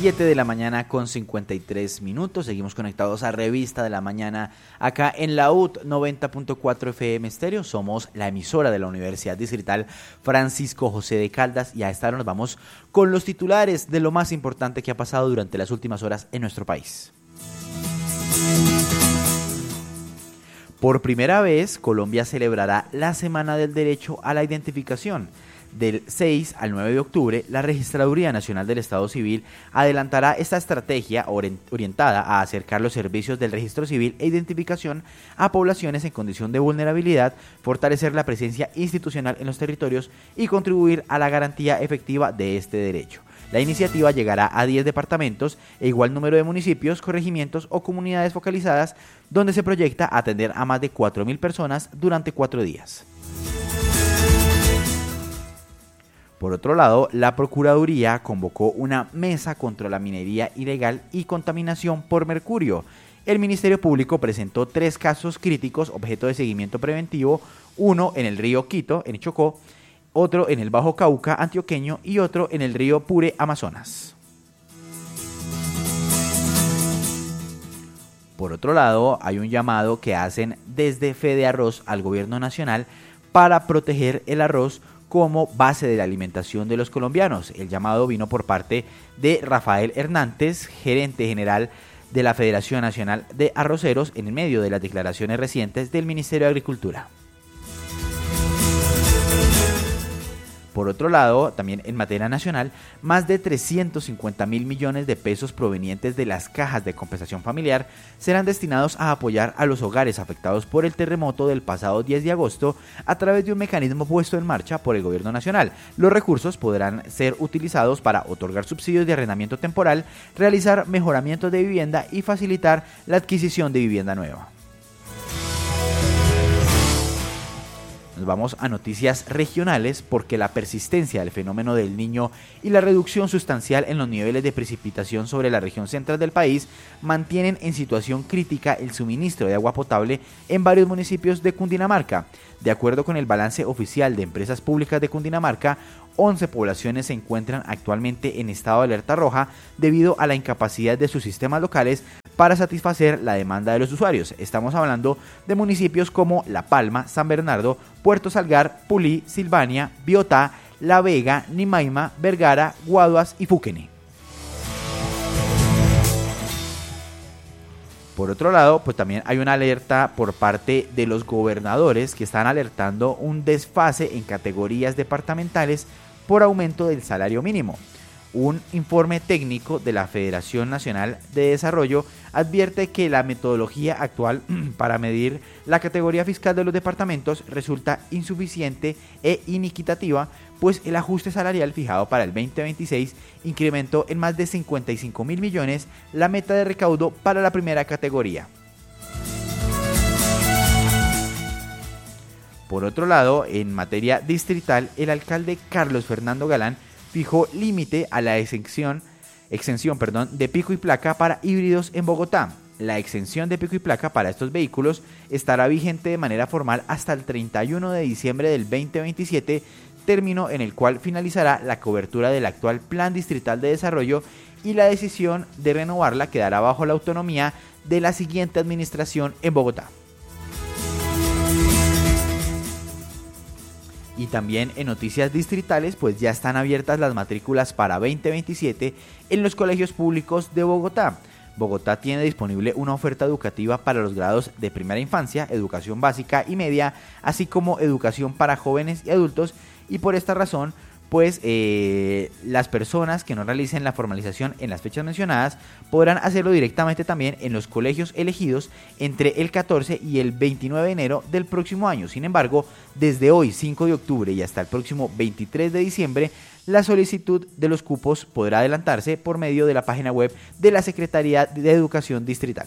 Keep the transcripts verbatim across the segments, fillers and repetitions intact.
siete de la mañana con cincuenta y tres minutos. Seguimos conectados a Revista de la Mañana acá en la U T noventa punto cuatro F M Estéreo. Somos la emisora de la Universidad Distrital Francisco José de Caldas y a esta hora nos vamos con los titulares de lo más importante que ha pasado durante las últimas horas en nuestro país. Por primera vez, Colombia celebrará la Semana del Derecho a la Identificación. Del seis al nueve de octubre, la Registraduría Nacional del Estado Civil adelantará esta estrategia orientada a acercar los servicios del registro civil e identificación a poblaciones en condición de vulnerabilidad, fortalecer la presencia institucional en los territorios y contribuir a la garantía efectiva de este derecho. La iniciativa llegará a diez departamentos e igual número de municipios, corregimientos o comunidades focalizadas, donde se proyecta atender a más de cuatro mil personas durante cuatro días. Por otro lado, la Procuraduría convocó una mesa contra la minería ilegal y contaminación por mercurio. El Ministerio Público presentó tres casos críticos objeto de seguimiento preventivo, uno en el río Quito, en Chocó, otro en el Bajo Cauca antioqueño y otro en el río Pure, Amazonas. Por otro lado, hay un llamado que hacen desde FedeArroz al gobierno nacional para proteger el arroz como base de la alimentación de los colombianos. El llamado vino por parte de Rafael Hernández, gerente general de la Federación Nacional de Arroceros, en medio de las declaraciones recientes del Ministerio de Agricultura. Por otro lado, también en materia nacional, más de trescientos cincuenta mil millones de pesos provenientes de las cajas de compensación familiar serán destinados a apoyar a los hogares afectados por el terremoto del pasado diez de agosto a través de un mecanismo puesto en marcha por el gobierno nacional. Los recursos podrán ser utilizados para otorgar subsidios de arrendamiento temporal, realizar mejoramientos de vivienda y facilitar la adquisición de vivienda nueva. Nos vamos a noticias regionales porque la persistencia del fenómeno del Niño y la reducción sustancial en los niveles de precipitación sobre la región central del país mantienen en situación crítica el suministro de agua potable en varios municipios de Cundinamarca. De acuerdo con el balance oficial de Empresas Públicas de Cundinamarca, once poblaciones se encuentran actualmente en estado de alerta roja debido a la incapacidad de sus sistemas locales para satisfacer la demanda de los usuarios. Estamos hablando de municipios como La Palma, San Bernardo, Puerto Salgar, Pulí, Silvania, Biotá, La Vega, Nimaima, Vergara, Guaduas y Fuquene. Por otro lado, pues también hay una alerta por parte de los gobernadores que están alertando un desfase en categorías departamentales por aumento del salario mínimo. Un informe técnico de la Federación Nacional de Desarrollo advierte que la metodología actual para medir la categoría fiscal de los departamentos resulta insuficiente e inequitativa, pues el ajuste salarial fijado para el veinte veintiséis incrementó en más de cincuenta y cinco mil millones la meta de recaudo para la primera categoría. Por otro lado, en materia distrital, el alcalde Carlos Fernando Galán fijó límite a la exención, exención perdón, de pico y placa para híbridos en Bogotá. La exención de pico y placa para estos vehículos estará vigente de manera formal hasta el treinta y uno de diciembre del veinte veintisiete, término en el cual finalizará la cobertura del actual Plan Distrital de Desarrollo y la decisión de renovarla quedará bajo la autonomía de la siguiente administración en Bogotá. Y también en noticias distritales, pues ya están abiertas las matrículas para veinte veintisiete en los colegios públicos de Bogotá. Bogotá tiene disponible una oferta educativa para los grados de primera infancia, educación básica y media, así como educación para jóvenes y adultos, y por esta razón, pues eh, las personas que no realicen la formalización en las fechas mencionadas podrán hacerlo directamente también en los colegios elegidos entre el catorce y el veintinueve de enero del próximo año. Sin embargo, desde hoy cinco de octubre y hasta el próximo veintitrés de diciembre, la solicitud de los cupos podrá adelantarse por medio de la página web de la Secretaría de Educación Distrital.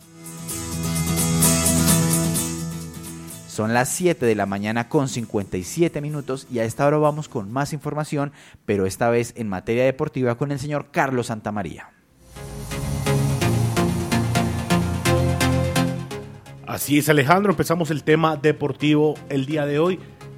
Son las siete de la mañana con cincuenta y siete minutos y a esta hora vamos con más información, pero esta vez en materia deportiva con el señor Carlos Santamaría. Así es, Alejandro, empezamos el tema deportivo el día de hoy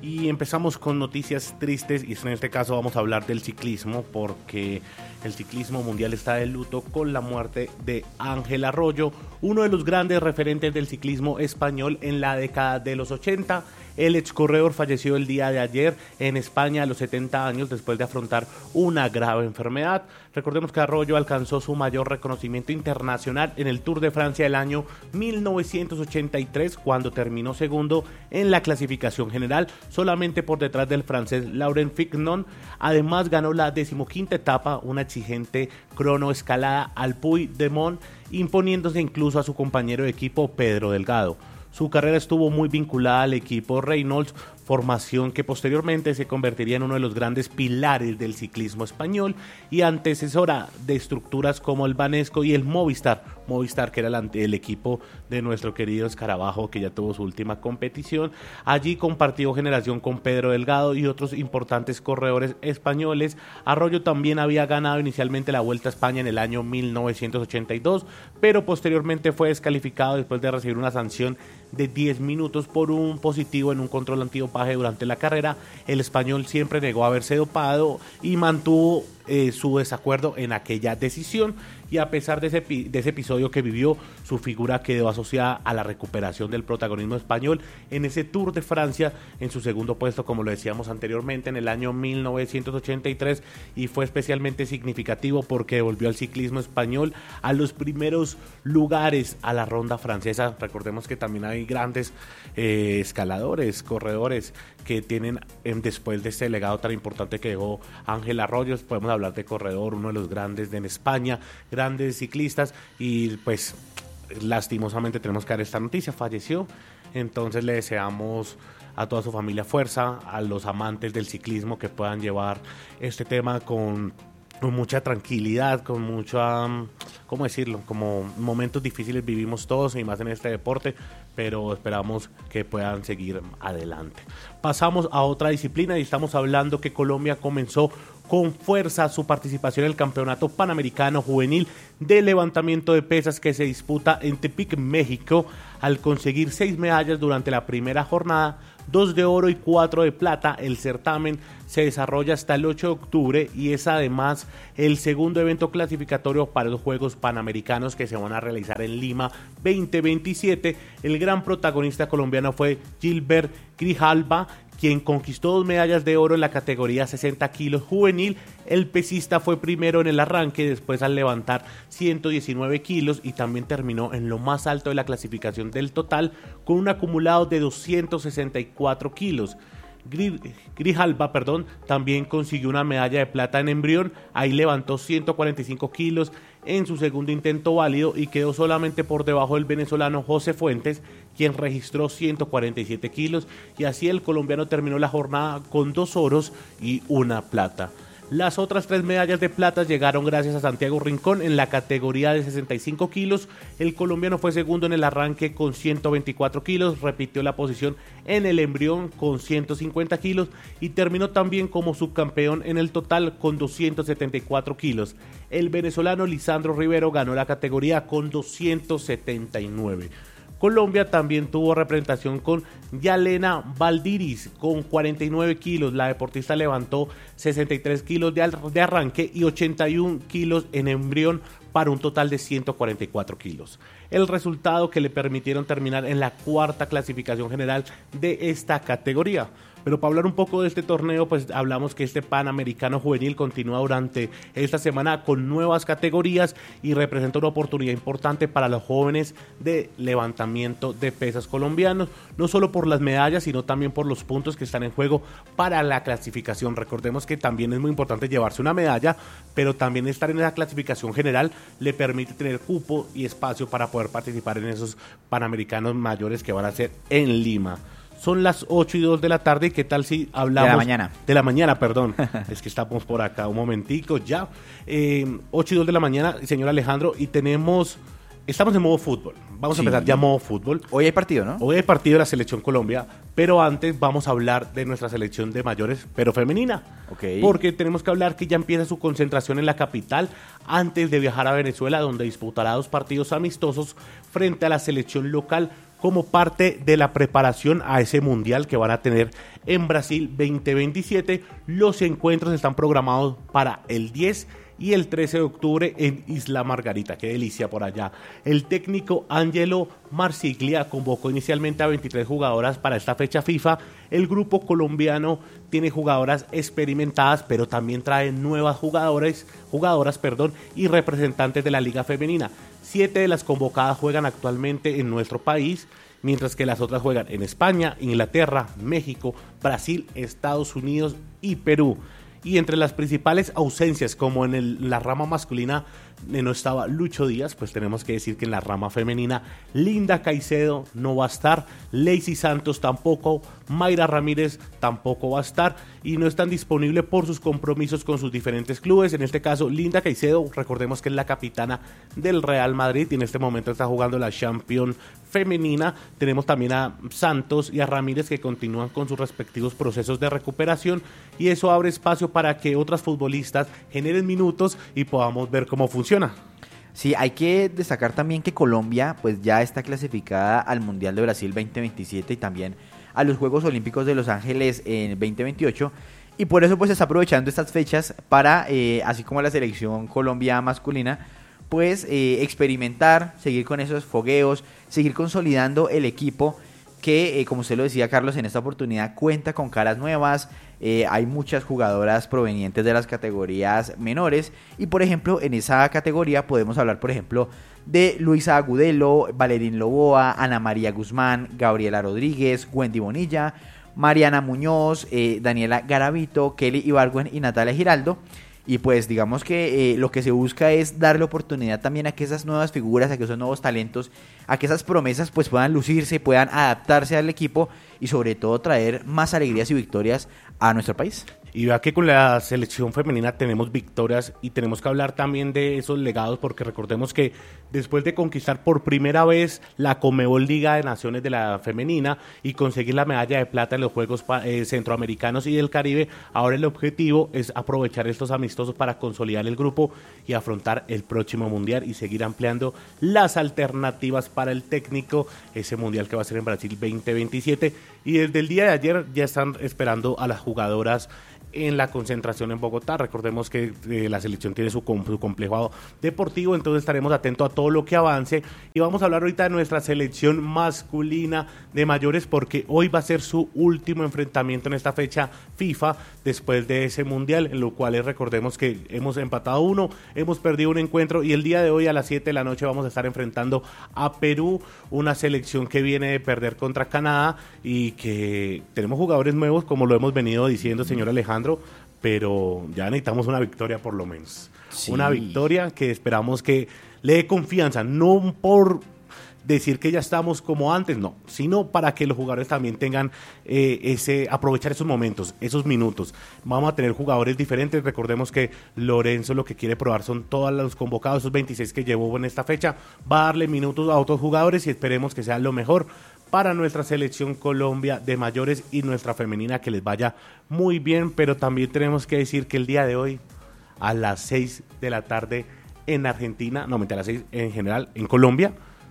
Y empezamos con noticias tristes y en este caso vamos a hablar del ciclismo porque el ciclismo mundial está de luto con la muerte de Ángel Arroyo, uno de los grandes referentes del ciclismo español en la década de los ochenta. El excorredor falleció el día de ayer en España a los setenta años después de afrontar una grave enfermedad. Recordemos que Arroyo alcanzó su mayor reconocimiento internacional en el Tour de Francia del año mil novecientos ochenta y tres cuando terminó segundo en la clasificación general, solamente por detrás del francés Laurent Fignon. Además ganó la decimoquinta etapa, una exigente cronoescalada al Puy de Mont, imponiéndose incluso a su compañero de equipo Pedro Delgado. Su carrera estuvo muy vinculada al equipo Reynolds, formación que posteriormente se convertiría en uno de los grandes pilares del ciclismo español y antecesora de estructuras como el Banesco y el Movistar, Movistar que era el, el equipo de nuestro querido Escarabajo, que ya tuvo su última competición. Allí compartió generación con Pedro Delgado y otros importantes corredores españoles. Arroyo también había ganado inicialmente la Vuelta a España en el año mil novecientos ochenta y dos, pero posteriormente fue descalificado después de recibir una sanción de diez minutos por un positivo en un control antidopaje durante la carrera. El español siempre negó haberse dopado y mantuvo eh, su desacuerdo en aquella decisión, y a pesar de ese, de ese episodio que vivió, su figura quedó asociada a la recuperación del protagonismo español en ese Tour de Francia, en su segundo puesto, como lo decíamos anteriormente, en el año mil novecientos ochenta y tres, y fue especialmente significativo porque devolvió al ciclismo español a los primeros lugares a la ronda francesa. Recordemos que también hay grandes eh, escaladores, corredores que tienen eh, después de este legado tan importante que dejó Ángel Arroyo. Podemos hablar de corredor, uno de los grandes de en España, grandes ciclistas, y pues lastimosamente tenemos que dar esta noticia, falleció. Entonces le deseamos a toda su familia fuerza, a los amantes del ciclismo que puedan llevar este tema con, con mucha tranquilidad, con mucha, ¿cómo decirlo? Como momentos difíciles vivimos todos y más en este deporte, pero esperamos que puedan seguir adelante. Pasamos a otra disciplina y estamos hablando que Colombia comenzó con fuerza su participación en el Campeonato Panamericano Juvenil de Levantamiento de Pesas que se disputa en Tepic, México, al conseguir seis medallas durante la primera jornada, dos de oro y cuatro de plata. El certamen se desarrolla hasta el ocho de octubre y es además el segundo evento clasificatorio para los Juegos Panamericanos que se van a realizar en Lima veinte veintisiete. El gran protagonista colombiano fue Gilbert Grijalva, quien conquistó dos medallas de oro en la categoría sesenta kilos juvenil. El pesista fue primero en el arranque, después al levantar ciento diecinueve kilos, y también terminó en lo más alto de la clasificación del total con un acumulado de doscientos sesenta y cuatro kilos. Grijalva, perdón, también consiguió una medalla de plata en embrión, ahí levantó ciento cuarenta y cinco kilos en su segundo intento válido y quedó solamente por debajo del venezolano José Fuentes, quien registró ciento cuarenta y siete kilos, y así el colombiano terminó la jornada con dos oros y una plata. Las otras tres medallas de plata llegaron gracias a Santiago Rincón en la categoría de sesenta y cinco kilos. El colombiano fue segundo en el arranque con ciento veinticuatro kilos, repitió la posición en el embrión con ciento cincuenta kilos y terminó también como subcampeón en el total con doscientos setenta y cuatro kilos. El venezolano Lisandro Rivero ganó la categoría con doscientos setenta y nueve. Colombia también tuvo representación con Yalena Valdiris con cuarenta y nueve kilos. La deportista levantó sesenta y tres kilos de, de arranque y ochenta y uno kilos en embrión para un total de ciento cuarenta y cuatro kilos. El resultado que le permitieron terminar en la cuarta clasificación general de esta categoría. Pero para hablar un poco de este torneo, pues hablamos que este Panamericano Juvenil continúa durante esta semana con nuevas categorías y representa una oportunidad importante para los jóvenes de levantamiento de pesas colombianos, no solo por las medallas, sino también por los puntos que están en juego para la clasificación. Recordemos que también es muy importante llevarse una medalla, pero también estar en esa clasificación general le permite tener cupo y espacio para poder participar en esos Panamericanos mayores que van a ser en Lima. Son las ocho y dos de la tarde. ¿Qué tal si hablamos? De la mañana. De la mañana, perdón. Es que estamos por acá un momentico ya. Eh, ocho y dos de la mañana, señor Alejandro, y tenemos... Estamos en modo fútbol. Vamos sí. a empezar ya modo fútbol. Hoy hay partido, ¿no? Hoy hay partido de la Selección Colombia, pero antes vamos a hablar de nuestra selección de mayores, pero femenina. Okay. Porque tenemos que hablar que ya empieza su concentración en la capital antes de viajar a Venezuela, donde disputará dos partidos amistosos frente a la selección local como parte de la preparación a ese mundial que van a tener en Brasil veinte veintisiete. Los encuentros están programados para el diez y el trece de octubre en Isla Margarita. Qué delicia por allá. El técnico Angelo Marsiglia convocó inicialmente a veintitrés jugadoras para esta fecha FIFA. El grupo colombiano tiene jugadoras experimentadas, pero también trae nuevas jugadoras, jugadoras perdón, y representantes de la Liga Femenina. Siete de las convocadas juegan actualmente en nuestro país, mientras que las otras juegan en España, Inglaterra, México, Brasil, Estados Unidos y Perú. Y entre las principales ausencias, como en el, la rama masculina eh, no estaba Lucho Díaz, pues tenemos que decir que en la rama femenina Linda Caicedo no va a estar, Lacey Santos tampoco, Mayra Ramírez tampoco va a estar y no están disponibles por sus compromisos con sus diferentes clubes. En este caso, Linda Caicedo, recordemos que es la capitana del Real Madrid y en este momento está jugando la Champions femenina. Tenemos también a Santos y a Ramírez que continúan con sus respectivos procesos de recuperación y eso abre espacio para que otras futbolistas generen minutos y podamos ver cómo funciona. Sí, hay que destacar también que Colombia pues ya está clasificada al Mundial de Brasil veinte veintisiete y también a los Juegos Olímpicos de Los Ángeles en veinte veintiocho y por eso pues está aprovechando estas fechas para, eh, así como la selección Colombia masculina, pues eh, experimentar, seguir con esos fogueos, seguir consolidando el equipo que, eh, como usted lo decía, Carlos, en esta oportunidad cuenta con caras nuevas. Eh, hay muchas jugadoras provenientes de las categorías menores y, por ejemplo, en esa categoría podemos hablar, por ejemplo, de Luisa Agudelo, Valerín Loboa, Ana María Guzmán, Gabriela Rodríguez, Wendy Bonilla, Mariana Muñoz, eh, Daniela Garavito, Kelly Ibargüen y Natalia Giraldo. Y pues digamos que eh, lo que se busca es darle oportunidad también a que esas nuevas figuras, a que esos nuevos talentos, a que esas promesas pues puedan lucirse, puedan adaptarse al equipo y sobre todo traer más alegrías y victorias a nuestro país. Y vea que con la selección femenina tenemos victorias y tenemos que hablar también de esos legados porque recordemos que después de conquistar por primera vez la Conmebol Liga de Naciones de la femenina y conseguir la medalla de plata en los Juegos eh, Centroamericanos y del Caribe, ahora el objetivo es aprovechar estos amistosos para consolidar el grupo y afrontar el próximo Mundial y seguir ampliando las alternativas para el técnico, ese Mundial que va a ser en Brasil veinte veintisiete. Y desde el día de ayer ya están esperando a las jugadoras en la concentración en Bogotá. Recordemos que eh, la selección tiene su, com- su complejo deportivo, entonces estaremos atentos a todo lo que avance y vamos a hablar ahorita de nuestra selección masculina de mayores porque hoy va a ser su último enfrentamiento en esta fecha FIFA después de ese mundial, en lo cual recordemos que hemos empatado uno, hemos perdido un encuentro y el día de hoy a las siete de la noche vamos a estar enfrentando a Perú, una selección que viene de perder contra Canadá y que tenemos jugadores nuevos como lo hemos venido diciendo, señor Alejandro, pero ya necesitamos una victoria por lo menos. Sí. Una victoria que esperamos que le dé confianza, no por decir que ya estamos como antes, no, sino para que los jugadores también tengan eh, ese, aprovechar esos momentos, esos minutos. Vamos a tener jugadores diferentes, recordemos que Lorenzo lo que quiere probar son todos los convocados, esos veintiséis que llevó en esta fecha, va a darle minutos a otros jugadores y esperemos que sea lo mejor para nuestra selección Colombia de mayores y nuestra femenina, que les vaya muy bien, pero también tenemos que decir que el día de hoy a las seis de la tarde en Argentina, no, mentira, a las seis en general en Colombia,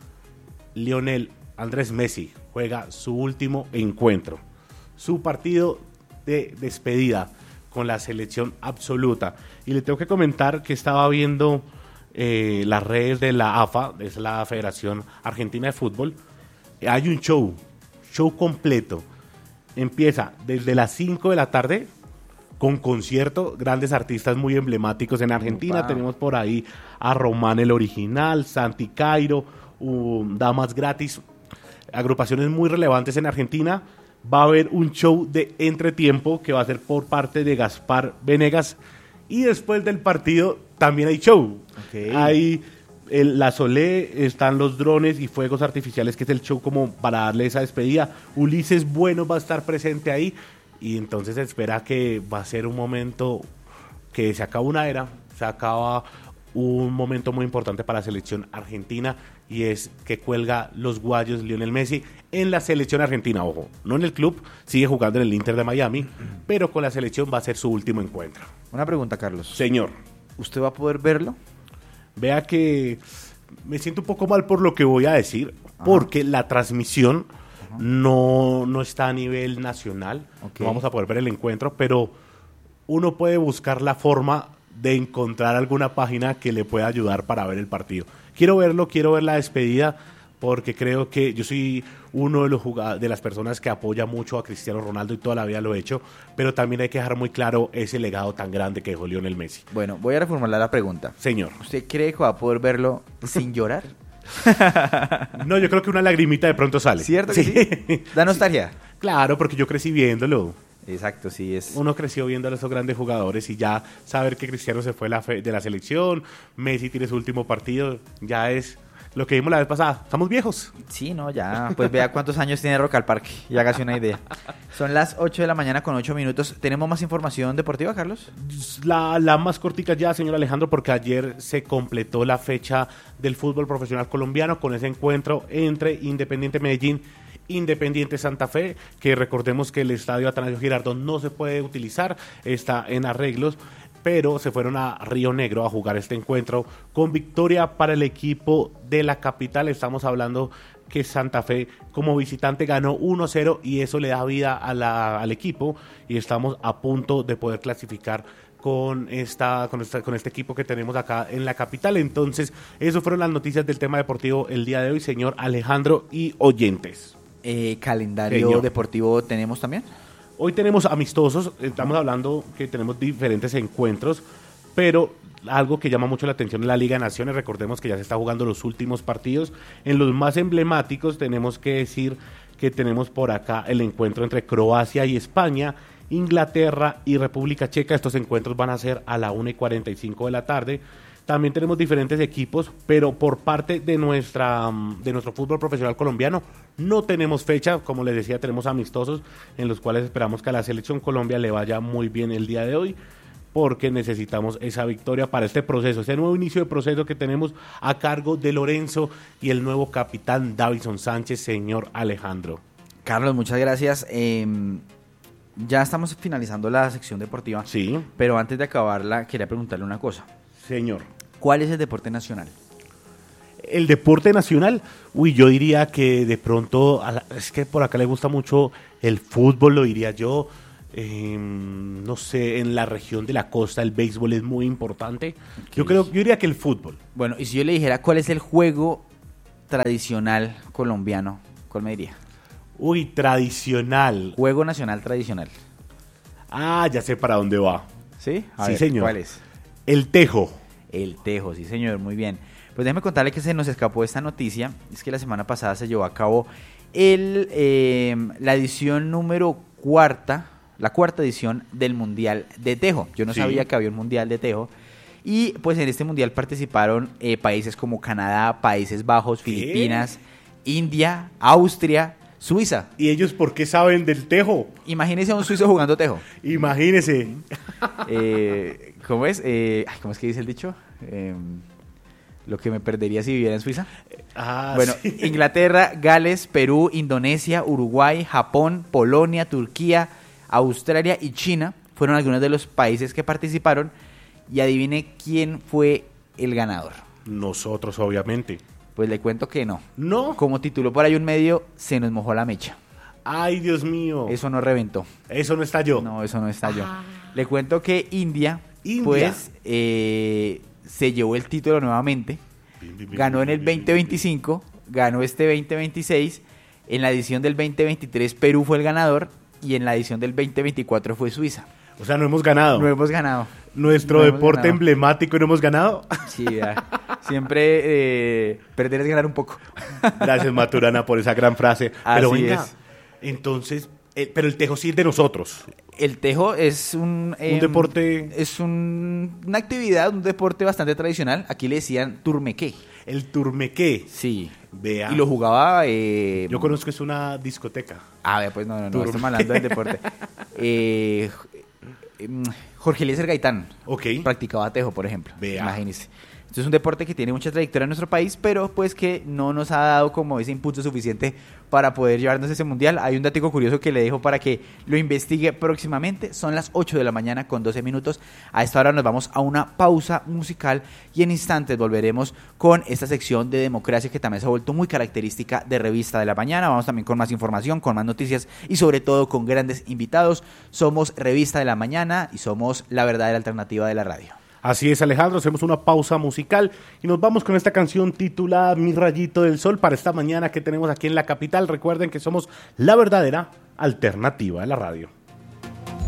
Lionel Andrés Messi juega su último encuentro, su partido de despedida con la selección absoluta. Y le tengo que comentar que estaba viendo eh, las redes de la A F A, es la Federación Argentina de Fútbol. Hay un show, show completo. Empieza desde las cinco de la tarde con concierto, grandes artistas muy emblemáticos en Argentina. Wow. Tenemos por ahí a Román el Original, Santi Cairo, um, Damas Gratis, agrupaciones muy relevantes en Argentina. Va a haber un show de entretiempo que va a ser por parte de Gaspar Venegas y después del partido también hay show. Okay. Hay el, la Solé, están los drones y fuegos artificiales, que es el show como para darle esa despedida. Ulises Bueno va a estar presente ahí y entonces se espera que va a ser un momento que se acaba una era, se acaba un momento muy importante para la selección argentina y es que cuelga los guayos Lionel Messi en la selección argentina. Ojo, no en el club, sigue jugando en el Inter de Miami, pero con la selección va a ser su último encuentro. Una pregunta, Carlos. Señor. ¿Usted va a poder verlo? Vea que me siento un poco mal por lo que voy a decir, porque la transmisión no, no está a nivel nacional. Okay. No vamos a poder ver el encuentro, pero uno puede buscar la forma de encontrar alguna página que le pueda ayudar para ver el partido. Quiero verlo, quiero ver la despedida, porque creo que yo soy uno de los jugad- de las personas que apoya mucho a Cristiano Ronaldo y toda la vida lo he hecho, pero también hay que dejar muy claro ese legado tan grande que dejó Lionel Messi. Bueno, voy a reformular la pregunta. Señor. ¿Usted cree que va a poder verlo sin llorar? No, yo creo que una lagrimita de pronto sale. ¿Cierto que sí? ¿Da nostalgia? Claro, porque yo crecí viéndolo. Exacto, sí es. Uno creció viendo a esos grandes jugadores y ya saber que Cristiano se fue la fe- de la selección, Messi tiene su último partido, ya es lo que vimos la vez pasada. Estamos viejos. Sí, no, ya, pues vea cuántos años tiene Rock al Parque y hágase una idea. Son las ocho de la mañana con ocho minutos. ¿Tenemos más información deportiva, Carlos? La, la más cortica ya, señor Alejandro, porque ayer se completó la fecha del fútbol profesional colombiano con ese encuentro entre Independiente Medellín Independiente Santa Fe, que recordemos que el estadio Atanasio Girardot no se puede utilizar, está en arreglos, pero se fueron a Río Negro a jugar este encuentro con victoria para el equipo de la capital. Estamos hablando que Santa Fe como visitante ganó uno cero y eso le da vida a la, al equipo y estamos a punto de poder clasificar con esta, con esta con este equipo que tenemos acá en la capital. Entonces, esas fueron las noticias del tema deportivo el día de hoy, señor Alejandro y oyentes. Eh, ¿Calendario Señor. deportivo tenemos también? Hoy tenemos amistosos, estamos hablando que tenemos diferentes encuentros, pero algo que llama mucho la atención es la Liga de Naciones. Recordemos que ya se está jugando los últimos partidos. En los más emblemáticos tenemos que decir que tenemos por acá el encuentro entre Croacia y España, Inglaterra y República Checa. Estos encuentros van a ser a la una y cuarenta y cinco de la tarde. También tenemos diferentes equipos, pero por parte de nuestra de nuestro fútbol profesional colombiano no tenemos fecha. Como les decía, tenemos amistosos en los cuales esperamos que a la selección Colombia le vaya muy bien el día de hoy, porque necesitamos esa victoria para este proceso, este nuevo inicio de proceso que tenemos a cargo de Lorenzo y el nuevo capitán Davison Sánchez, señor Alejandro. Carlos, muchas gracias. Eh, ya estamos finalizando la sección deportiva, Sí, pero antes de acabarla quería preguntarle una cosa. señor. ¿Cuál es el deporte nacional? El deporte nacional, uy, yo diría que de pronto, a la- es que por acá le gusta mucho el fútbol, lo diría yo, eh, no sé, en la región de la costa el béisbol es muy importante. Yo creo, yo diría que el fútbol. Bueno, y si yo le dijera cuál es el juego tradicional colombiano, ¿cuál me diría? Uy, tradicional. Juego nacional tradicional. Ah, ya sé para dónde va. ¿Sí? A Sí, ver, señor. ¿cuál es? El tejo. El tejo, sí señor, muy bien. Pues déjeme contarle que se nos escapó esta noticia. Es que la semana pasada se llevó a cabo el, eh, la edición número cuarta, la cuarta edición del Mundial de Tejo. Yo no Sí. sabía que había un Mundial de Tejo. Y pues en este Mundial participaron eh, países como Canadá, Países Bajos, ¿Qué? Filipinas, India, Austria, Suiza. ¿Y ellos por qué saben del tejo? Imagínense a un suizo jugando tejo. Imagínese. Eh, ¿Cómo es? Eh, ay, ¿Cómo es que dice el dicho? Eh, lo que me perdería si viviera en Suiza. Ah, Bueno, sí. Inglaterra, Gales, Perú, Indonesia, Uruguay, Japón, Polonia, Turquía, Australia y China fueron algunos de los países que participaron. Y adivine quién fue el ganador. Nosotros, obviamente. Pues le cuento que no. No. Como tituló por ahí un medio, se nos mojó la mecha. Ay, Dios mío. Eso no reventó. Eso no está yo. No, eso no estalló. Le cuento que India, India. pues, eh, se llevó el título nuevamente. Ganó en el veinte veinticinco, ganó este veinte veintiséis. En la edición del veinte veintitrés, Perú fue el ganador. Y en la edición del veinte veinticuatro fue Suiza. O sea, no hemos ganado. No hemos ganado. Nuestro No hemos deporte ganado. emblemático y no hemos ganado. Sí, ya. Siempre eh, perder es ganar un poco. Gracias, Maturana, por esa gran frase. Pero Así venga, es. entonces, eh, pero el tejo sí es de nosotros. El tejo es un... Un deporte- Es un- una actividad, un deporte bastante tradicional. Aquí le decían turmequé. El turmequé. Sí. Vea. Y lo jugaba... eh, Yo conozco, es una discoteca. A ver, pues no, no, no, Turmequé. estamos hablando del deporte. Eh, eh, Jorge Eliezer Gaitán Ok. practicaba tejo, por ejemplo. Vea. Imagínese. Este es un deporte que tiene mucha trayectoria en nuestro país, pero pues que no nos ha dado como ese impulso suficiente para poder llevarnos ese mundial. Hay un dato curioso que le dejo para que lo investigue próximamente. Son las ocho de la mañana con doce minutos. A esta hora nos vamos a una pausa musical y en instantes volveremos con esta sección de democracia que también se ha vuelto muy característica de Revista de la Mañana. Vamos también con más información, con más noticias y sobre todo con grandes invitados. Somos Revista de la Mañana y somos la verdadera alternativa de la radio. Así es, Alejandro, hacemos una pausa musical y nos vamos con esta canción titulada Mi Rayito del Sol para esta mañana que tenemos aquí en la capital. Recuerden que somos la verdadera alternativa de la radio.